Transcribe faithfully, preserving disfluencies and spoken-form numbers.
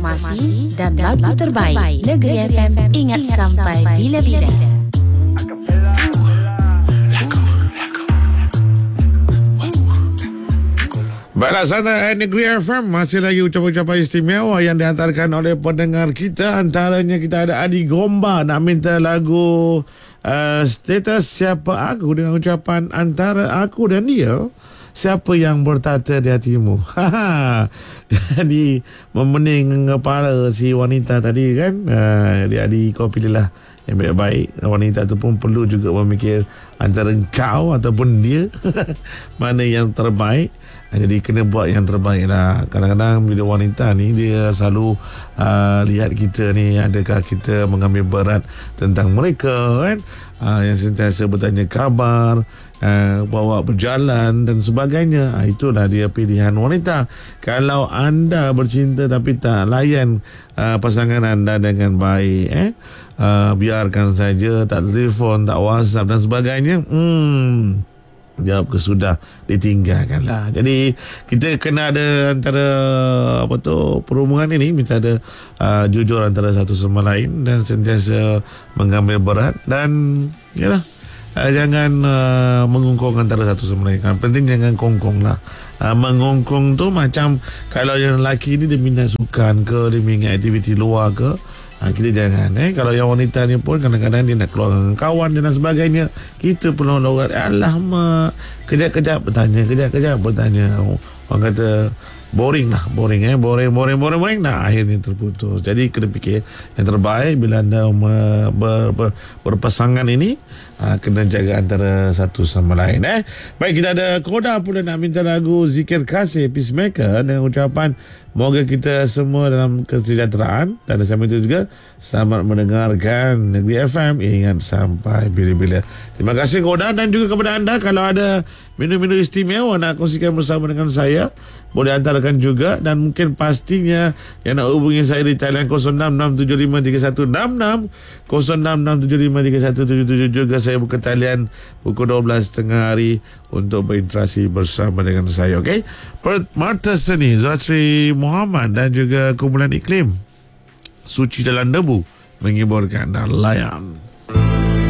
informasi dan lagu terbaik. Negeri F M, ingat sampai bila-bila. Baiklah, sana Negeri F M masih lagi ucapan-ucapan istimewa yang dihantarkan oleh pendengar kita. Antaranya kita ada Adi Gomba nak minta lagu uh, Status Siapa Aku dengan ucapan antara aku dan dia, siapa yang bertata di hatimu. Jadi memening kepala si wanita tadi kan. uh, Jadi Adi, kau pilihlah yang baik-baik. Wanita tu pun perlu juga memikir antara kau ataupun dia mana yang terbaik. Jadi kena buat yang terbaik lah. Kadang-kadang bila wanita ni dia selalu uh, lihat kita ni, adakah kita mengambil berat tentang mereka kan, uh, yang sentiasa bertanya khabar, uh, bawa berjalan dan sebagainya. uh, Itulah dia pilihan wanita. Kalau anda bercinta tapi tak layan uh, pasangan anda dengan baik, eh uh, biarkan saja, tak telefon, tak WhatsApp dan sebagainya, hmm jawab ke sudah, ditinggalkanlah. Jadi kita kena ada antara apa tu perhubungan ini, minta ada uh, jujur antara satu sama lain dan sentiasa mengambil berat dan yalah, uh, jangan uh, mengungkung antara satu sama lain. Kan penting jangan kongkong lah. Uh, mengungkung tu macam kalau yang lelaki ni dia minat sukan ke, dia minat aktiviti luar ke, Ha, kita jangan eh. Kalau yang wanita ni pun kadang-kadang dia nak keluar dengan kawan dan sebagainya, kita perlu lorat, alamak, kejap-kejap bertanya, kejap-kejap bertanya. Orang kata boring lah, boring eh, boring, boring, boring, boring. Nah, akhirnya terputus. Jadi kena fikir yang terbaik bila anda ber, ber, ber, berpasangan ini. Ha, kena jaga antara satu sama lain eh. Baik, kita ada Koda pula nak minta lagu Zikir Kasih Peacemaker dengan ucapan moga kita semua dalam kesejahteraan. Dan sampai itu juga selamat mendengarkan Negeri F M, ingat sampai bila-bila. Terima kasih Koda, dan juga kepada anda kalau ada menu-menu istimewa nak kongsikan bersama dengan saya, boleh hantarkan juga. Dan mungkin pastinya yang nak hubungi saya di talian kosong enam enam tujuh lima tiga satu enam enam, kosong enam enam tujuh lima tiga satu tujuh tujuh. Juga saya buka talian pukul dua belas tengah hari untuk berinteraksi bersama dengan saya. Okey, Perth Marta Seni, Zatri Muhammad dan juga kumpulan Iklim, Suci Dalam Debu menghiburkan dan layan.